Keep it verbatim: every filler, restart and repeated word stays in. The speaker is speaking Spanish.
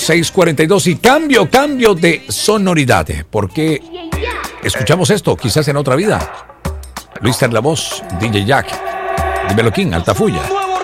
seis cuarenta y dos y cambio, cambio de sonoridad. ¿Por qué escuchamos esto? Quizás en otra vida. Luis La Voz, D J Jack, Dímelo King, Altafulla.